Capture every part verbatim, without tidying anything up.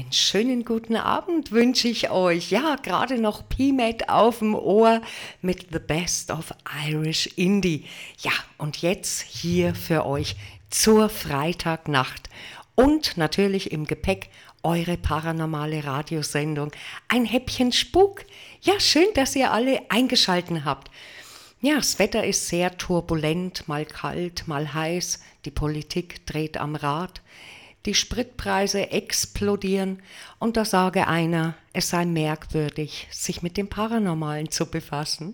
Einen schönen guten Abend wünsche ich euch. Ja, gerade noch P M A D auf dem Ohr mit The Best of Irish Indie. Ja, und jetzt hier für euch zur Freitagnacht. Und natürlich im Gepäck eure paranormale Radiosendung Ein Häppchen Spuk. Ja, schön, dass ihr alle eingeschaltet habt. Ja, das Wetter ist sehr turbulent, mal kalt, mal heiß. Die Politik dreht am Rad. Die Spritpreise explodieren und da sage einer, es sei merkwürdig, sich mit dem Paranormalen zu befassen.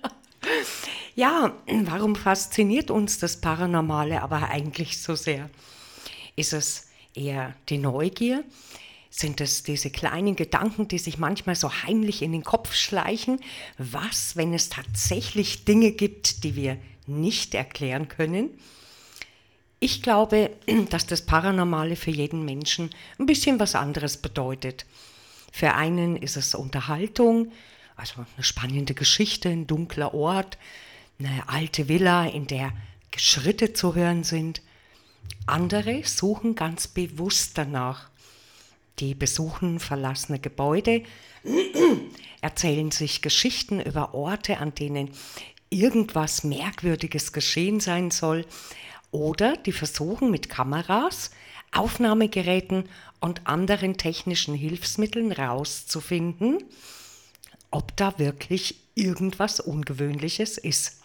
Ja, warum fasziniert uns das Paranormale aber eigentlich so sehr? Ist es eher die Neugier? Sind es diese kleinen Gedanken, die sich manchmal so heimlich in den Kopf schleichen? Was, wenn es tatsächlich Dinge gibt, die wir nicht erklären können? Ich glaube, dass das Paranormale für jeden Menschen ein bisschen was anderes bedeutet. Für einen ist es Unterhaltung, also eine spannende Geschichte, ein dunkler Ort, eine alte Villa, in der Schritte zu hören sind. Andere suchen ganz bewusst danach. Die besuchen verlassene Gebäude, erzählen sich Geschichten über Orte, an denen irgendwas Merkwürdiges geschehen sein soll. Oder die versuchen mit Kameras, Aufnahmegeräten und anderen technischen Hilfsmitteln rauszufinden, ob da wirklich irgendwas Ungewöhnliches ist.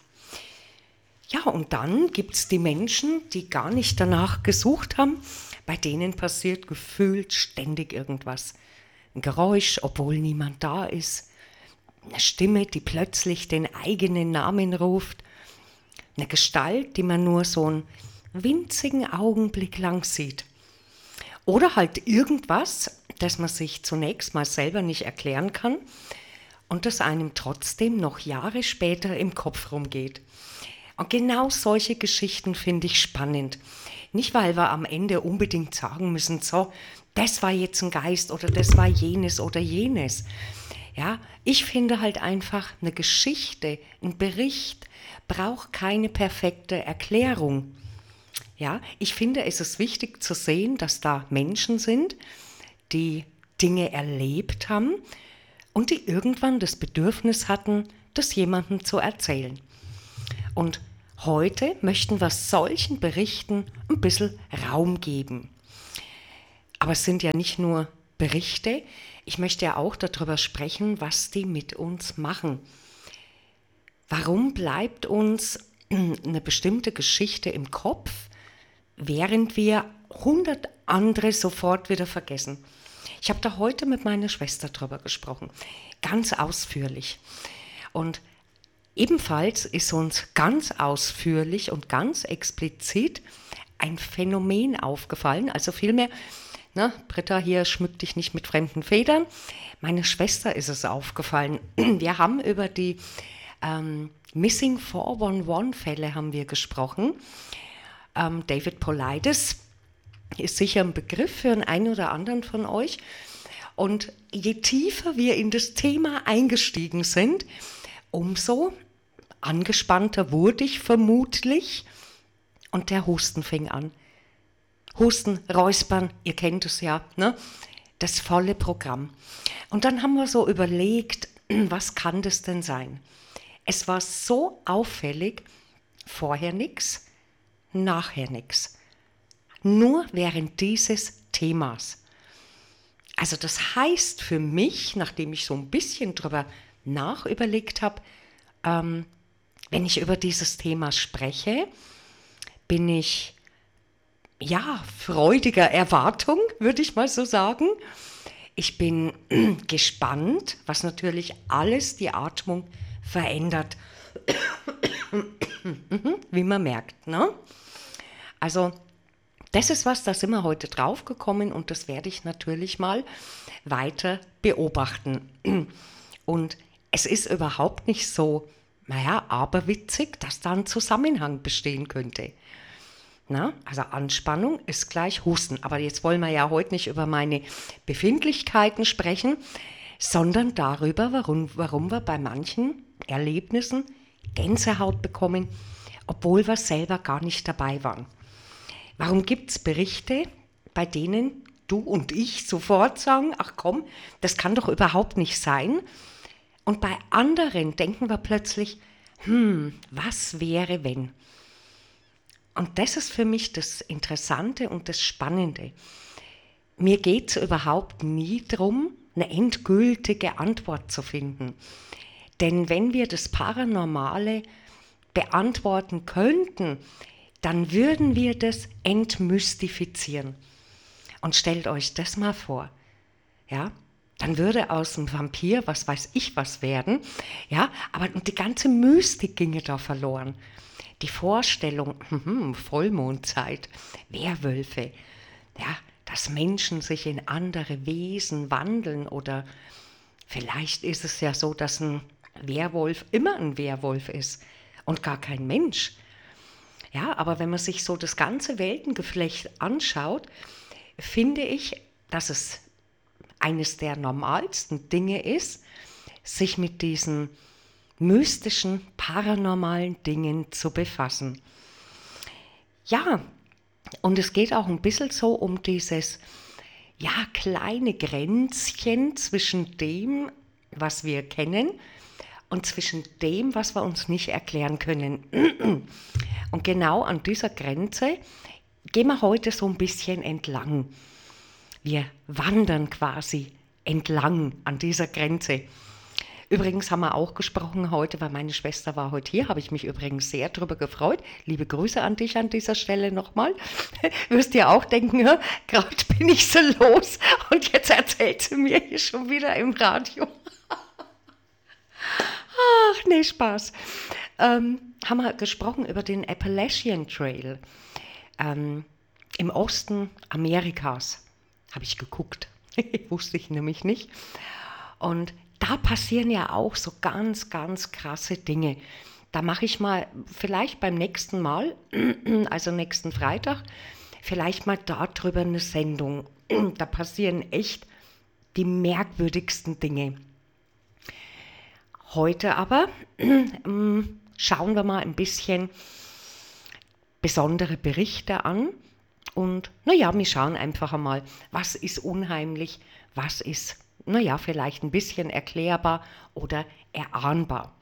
Ja, und dann gibt es die Menschen, die gar nicht danach gesucht haben, bei denen passiert gefühlt ständig irgendwas. Ein Geräusch, obwohl niemand da ist, eine Stimme, die plötzlich den eigenen Namen ruft, eine Gestalt, die man nur so einen winzigen Augenblick lang sieht. Oder halt irgendwas, das man sich zunächst mal selber nicht erklären kann und das einem trotzdem noch Jahre später im Kopf rumgeht. Und genau solche Geschichten finde ich spannend. Nicht, weil wir am Ende unbedingt sagen müssen, so, das war jetzt ein Geist oder das war jenes oder jenes. Ja, ich finde halt einfach, eine Geschichte, ein Bericht braucht keine perfekte Erklärung. Ja, ich finde, es ist wichtig zu sehen, dass da Menschen sind, die Dinge erlebt haben und die irgendwann das Bedürfnis hatten, das jemandem zu erzählen. Und heute möchten wir solchen Berichten ein bisschen Raum geben. Aber es sind ja nicht nur Berichte, ich möchte ja auch darüber sprechen, was die mit uns machen. Warum bleibt uns eine bestimmte Geschichte im Kopf, während wir hundert andere sofort wieder vergessen? Ich habe da heute mit meiner Schwester drüber gesprochen, ganz ausführlich. Und ebenfalls ist uns ganz ausführlich und ganz explizit ein Phänomen aufgefallen, also vielmehr, na, Britta, hier schmück dich nicht mit fremden Federn. Meiner Schwester ist es aufgefallen. Wir haben über die ähm, Missing vier eins eins-Fälle haben wir gesprochen. Ähm, David Paulides ist sicher ein Begriff für den einen oder anderen von euch. Und je tiefer wir in das Thema eingestiegen sind, umso angespannter wurde ich vermutlich. Und der Husten fing an. Husten, Räuspern, ihr kennt es ja, ne? Das volle Programm. Und dann haben wir so überlegt, was kann das denn sein? Es war so auffällig, vorher nichts, nachher nichts. Nur während dieses Themas. Also das heißt für mich, nachdem ich so ein bisschen drüber nachüberlegt habe, ähm, wenn ich über dieses Thema spreche, bin ich ja, freudiger Erwartung, würde ich mal so sagen. Ich bin gespannt, was natürlich alles die Atmung verändert, wie man merkt, ne? Also das ist was, da sind wir heute drauf gekommen und das werde ich natürlich mal weiter beobachten. Und es ist überhaupt nicht so, naja, aberwitzig, dass da ein Zusammenhang bestehen könnte. Na, also Anspannung ist gleich Husten. Aber jetzt wollen wir ja heute nicht über meine Befindlichkeiten sprechen, sondern darüber, warum, warum wir bei manchen Erlebnissen Gänsehaut bekommen, obwohl wir selber gar nicht dabei waren. Warum gibt es Berichte, bei denen du und ich sofort sagen, ach komm, das kann doch überhaupt nicht sein. Und bei anderen denken wir plötzlich, hm, was wäre, wenn? Und das ist für mich das Interessante und das Spannende. Mir geht es überhaupt nie darum, eine endgültige Antwort zu finden. Denn wenn wir das Paranormale beantworten könnten, dann würden wir das entmystifizieren. Und stellt euch das mal vor, ja, dann würde aus dem Vampir, was weiß ich was werden, ja, aber die ganze Mystik ginge da verloren. Die Vorstellung, hm, Vollmondzeit, Werwölfe, ja, dass Menschen sich in andere Wesen wandeln oder vielleicht ist es ja so, dass ein Werwolf immer ein Werwolf ist und gar kein Mensch. Ja, aber wenn man sich so das ganze Weltengeflecht anschaut, finde ich, dass es eines der normalsten Dinge ist, sich mit diesen mystischen, paranormalen Dingen zu befassen. Ja, und es geht auch ein bisschen so um dieses, ja, kleine Grenzchen zwischen dem, was wir kennen und zwischen dem, was wir uns nicht erklären können. Und genau an dieser Grenze gehen wir heute so ein bisschen entlang. Wir wandern quasi entlang an dieser Grenze. Übrigens haben wir auch gesprochen heute, weil meine Schwester war heute hier, habe ich mich übrigens sehr darüber gefreut. Liebe Grüße an dich an dieser Stelle nochmal. Du wirst dir auch denken, ja, gerade bin ich so los und jetzt erzählt sie mir hier schon wieder im Radio. Ach, nee, Spaß. Ähm, haben wir gesprochen über den Appalachian Trail ähm, im Osten Amerikas. Habe ich geguckt, wusste ich nämlich nicht. Und da passieren ja auch so ganz, ganz krasse Dinge. Da mache ich mal vielleicht beim nächsten Mal, also nächsten Freitag, vielleicht mal darüber eine Sendung. Da passieren echt die merkwürdigsten Dinge. Heute aber schauen wir mal ein bisschen besondere Berichte an. Und naja, wir schauen einfach einmal, was ist unheimlich, was ist, naja, vielleicht ein bisschen erklärbar oder erahnbar.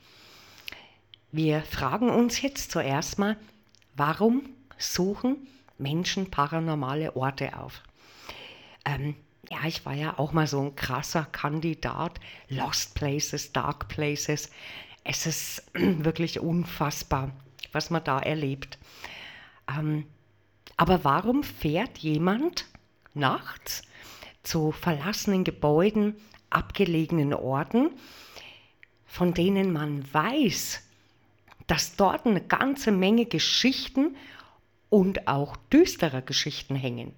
Wir fragen uns jetzt zuerst mal, warum suchen Menschen paranormale Orte auf? Ähm, ja, ich war ja auch mal so ein krasser Kandidat, Lost Places, Dark Places. Es ist wirklich unfassbar, was man da erlebt. Ähm, Aber warum fährt jemand nachts zu verlassenen Gebäuden, abgelegenen Orten, von denen man weiß, dass dort eine ganze Menge Geschichten und auch düstere Geschichten hängen?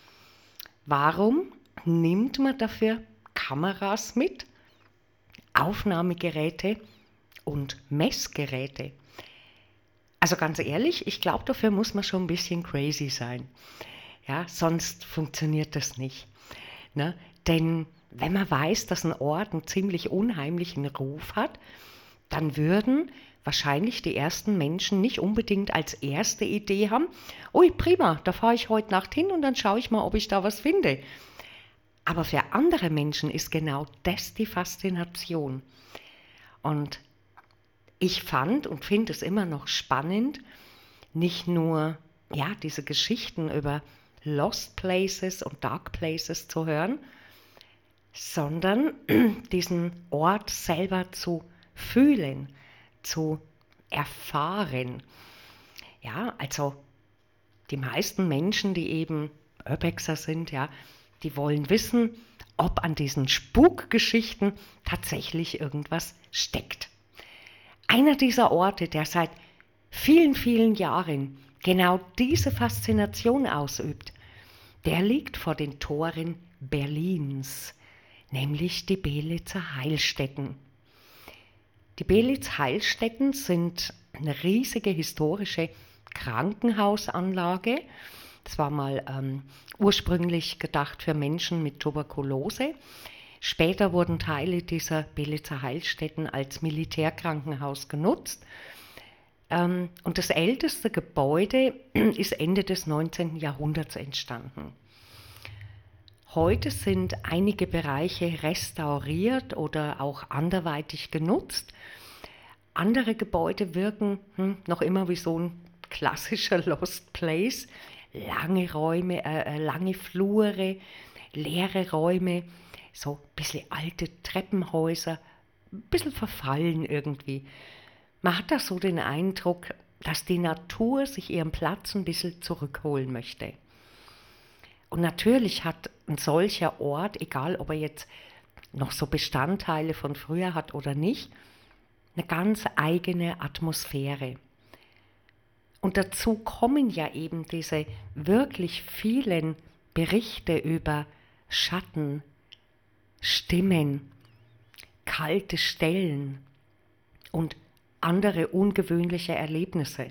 Warum nimmt man dafür Kameras mit, Aufnahmegeräte und Messgeräte? Also ganz ehrlich, ich glaube, dafür muss man schon ein bisschen crazy sein. Ja, sonst funktioniert das nicht. Ne? Denn wenn man weiß, dass ein Ort einen ziemlich unheimlichen Ruf hat, dann würden wahrscheinlich die ersten Menschen nicht unbedingt als erste Idee haben, ui prima, da fahre ich heute Nacht hin und dann schaue ich mal, ob ich da was finde. Aber für andere Menschen ist genau das die Faszination. Und ich fand und finde es immer noch spannend, nicht nur ja, diese Geschichten über Lost Places und Dark Places zu hören, sondern diesen Ort selber zu fühlen, zu erfahren. Ja, also die meisten Menschen, die eben Urbexer sind, ja, die wollen wissen, ob an diesen Spukgeschichten tatsächlich irgendwas steckt. Einer dieser Orte, der seit vielen, vielen Jahren genau diese Faszination ausübt, der liegt vor den Toren Berlins, nämlich die Belitzer Heilstätten. Die Belitzer Heilstätten sind eine riesige historische Krankenhausanlage. Das war mal ähm, ursprünglich gedacht für Menschen mit Tuberkulose. Später wurden Teile dieser Belitzer Heilstätten als Militärkrankenhaus genutzt. Ähm, und das älteste Gebäude ist Ende des neunzehnten Jahrhunderts entstanden. Heute sind einige Bereiche restauriert oder auch anderweitig genutzt. Andere Gebäude wirken hm, noch immer wie so ein klassischer Lost Place. Lange Räume, äh, lange Flure, leere Räume, so ein bisschen alte Treppenhäuser, ein bisschen verfallen irgendwie. Man hat da so den Eindruck, dass die Natur sich ihren Platz ein bisschen zurückholen möchte. Und natürlich hat ein solcher Ort, egal ob er jetzt noch so Bestandteile von früher hat oder nicht, eine ganz eigene Atmosphäre. Und dazu kommen ja eben diese wirklich vielen Berichte über Schatten, Stimmen, kalte Stellen und andere ungewöhnliche Erlebnisse.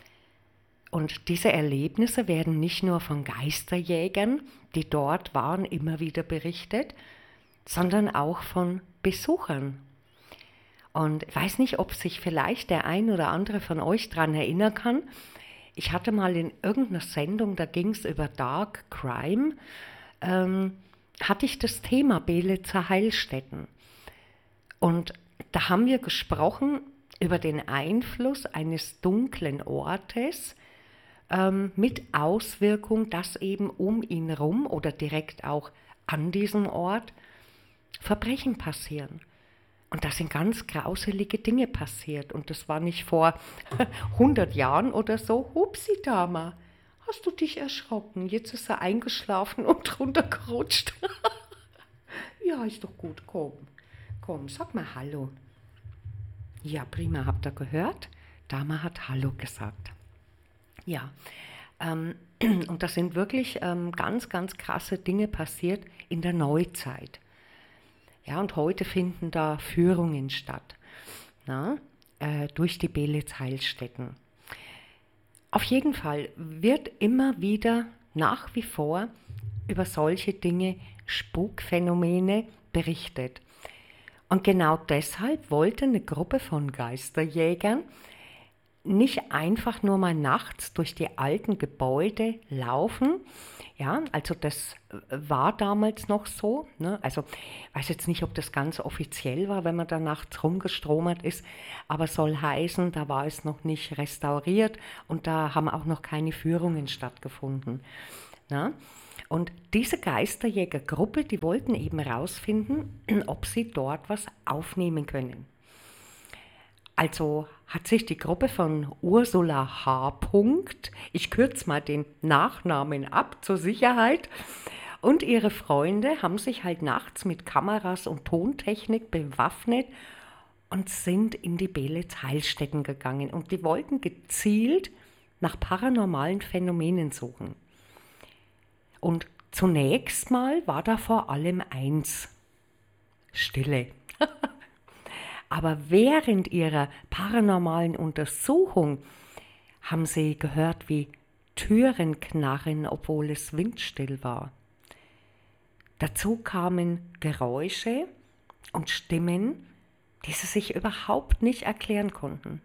Und diese Erlebnisse werden nicht nur von Geisterjägern, die dort waren, immer wieder berichtet, sondern auch von Besuchern. Und ich weiß nicht, ob sich vielleicht der ein oder andere von euch daran erinnern kann. Ich hatte mal in irgendeiner Sendung, da ging es über Dark Crime, ähm, hatte ich das Thema Belitzer Heilstätten. Und da haben wir gesprochen über den Einfluss eines dunklen Ortes ähm, mit Auswirkung, dass eben um ihn rum oder direkt auch an diesem Ort Verbrechen passieren. Und da sind ganz grauselige Dinge passiert. Und das war nicht vor hundert Jahren oder so. Hupsi, Dama, hast du dich erschrocken? Jetzt ist er eingeschlafen und runtergerutscht. Ja, ist doch gut, komm. Komm, sag mal Hallo. Ja, prima, habt ihr gehört? Dama hat Hallo gesagt. Ja, ähm, und da sind wirklich ähm, ganz, ganz krasse Dinge passiert in der Neuzeit. Ja, und heute finden da Führungen statt, na, äh, durch die Belitz Heilstätten. Auf jeden Fall wird immer wieder nach wie vor über solche Dinge, Spukphänomene berichtet. Und genau deshalb wollte eine Gruppe von Geisterjägern nicht einfach nur mal nachts durch die alten Gebäude laufen. Ja, also das war damals noch so. Ne? Also ich weiß jetzt nicht, ob das ganz offiziell war, wenn man da nachts rumgestromert ist, aber soll heißen, da war es noch nicht restauriert und da haben auch noch keine Führungen stattgefunden. Ne? Und diese Geisterjägergruppe, die wollten eben herausfinden, ob sie dort was aufnehmen können. Also hat sich die Gruppe von Ursula H. Ich kürze mal den Nachnamen ab zur Sicherheit, und ihre Freunde haben sich halt nachts mit Kameras und Tontechnik bewaffnet und sind in die Belitz Heilstätten gegangen. Und die wollten gezielt nach paranormalen Phänomenen suchen. Und zunächst mal war da vor allem eins: Stille. Aber während ihrer paranormalen Untersuchung haben sie gehört, wie Türen knarren, obwohl es windstill war. Dazu kamen Geräusche und Stimmen, die sie sich überhaupt nicht erklären konnten.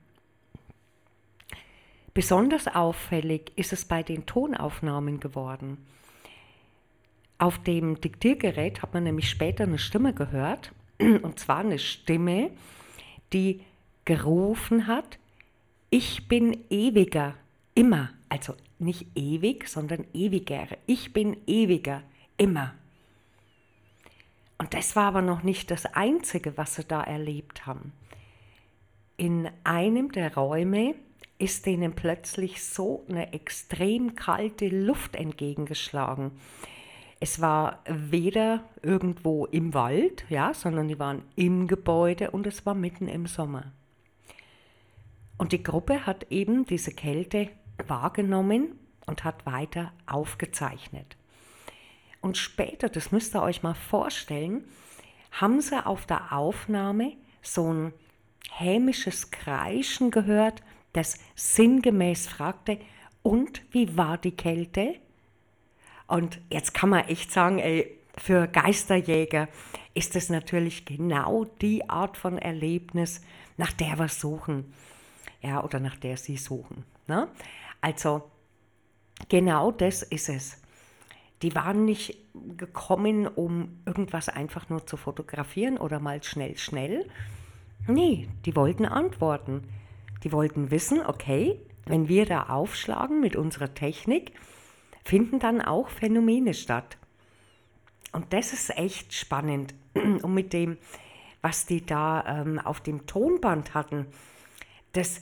Besonders auffällig ist es bei den Tonaufnahmen geworden. Auf dem Diktiergerät hat man nämlich später eine Stimme gehört, und zwar eine Stimme, die gerufen hat: Ich bin ewiger, immer. Also nicht ewig, sondern ewiger. Ich bin ewiger, immer. Und das war aber noch nicht das Einzige, was sie da erlebt haben. In einem der Räume ist denen plötzlich so eine extrem kalte Luft entgegengeschlagen. Es war weder irgendwo im Wald, ja, sondern die waren im Gebäude und es war mitten im Sommer. Und die Gruppe hat eben diese Kälte wahrgenommen und hat weiter aufgezeichnet. Und später, das müsst ihr euch mal vorstellen, haben sie auf der Aufnahme so ein hämisches Kreischen gehört, das sinngemäß fragte: Und wie war die Kälte? Und jetzt kann man echt sagen, ey, für Geisterjäger ist es natürlich genau die Art von Erlebnis, nach der wir suchen. Ja, oder nach der sie suchen. Ne? Also genau das ist es. Die waren nicht gekommen, um irgendwas einfach nur zu fotografieren oder mal schnell, schnell. Nee, die wollten Antworten. Die wollten wissen, okay, wenn wir da aufschlagen mit unserer Technik, finden dann auch Phänomene statt. Und das ist echt spannend. Und mit dem, was die da ähm, auf dem Tonband hatten, das,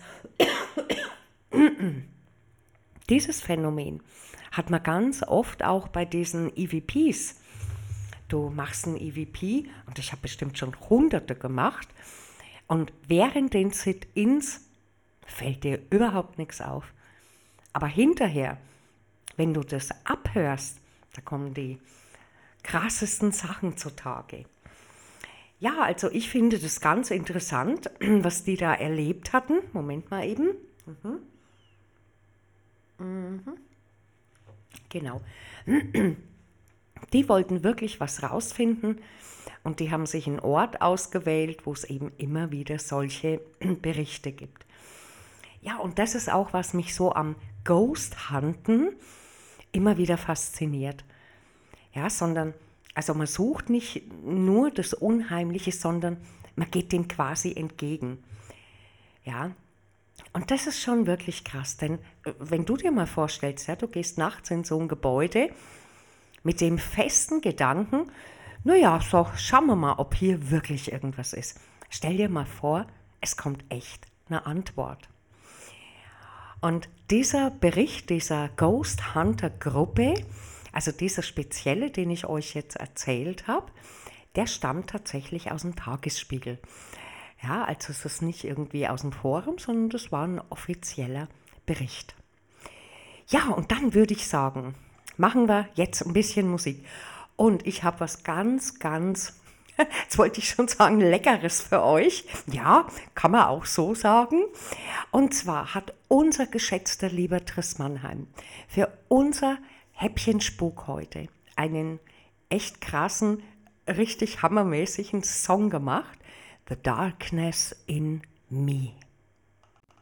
dieses Phänomen hat man ganz oft auch bei diesen E V Ps. Du machst ein E V P, und ich habe bestimmt schon hunderte gemacht, und während den Sit-ins fällt dir überhaupt nichts auf. Aber hinterher, wenn du das abhörst, da kommen die krassesten Sachen zutage. Ja, also ich finde das ganz interessant, was die da erlebt hatten. Moment mal eben. Mhm. Mhm. Genau. Die wollten wirklich was rausfinden und die haben sich einen Ort ausgewählt, wo es eben immer wieder solche Berichte gibt. Ja, und das ist auch, was mich so am Ghost Hunten immer wieder fasziniert. Ja, sondern, also man sucht nicht nur das Unheimliche, sondern man geht dem quasi entgegen. Ja, und das ist schon wirklich krass, denn wenn du dir mal vorstellst, ja, du gehst nachts in so ein Gebäude mit dem festen Gedanken, naja, so, schauen wir mal, ob hier wirklich irgendwas ist. Stell dir mal vor, es kommt echt eine Antwort. Und dieser Bericht dieser Ghost Hunter Gruppe, also dieser spezielle, den ich euch jetzt erzählt habe, der stammt tatsächlich aus dem Tagesspiegel. Ja, also es ist nicht irgendwie aus dem Forum, sondern das war ein offizieller Bericht. Ja, und dann würde ich sagen, machen wir jetzt ein bisschen Musik. Und ich habe was ganz, ganz, jetzt wollte ich schon sagen, Leckeres für euch. Ja, kann man auch so sagen. Und zwar hat unser geschätzter lieber Triss Mannheim für unser Häppchen Spuk heute einen echt krassen, richtig hammermäßigen Song gemacht. The Darkness in Me.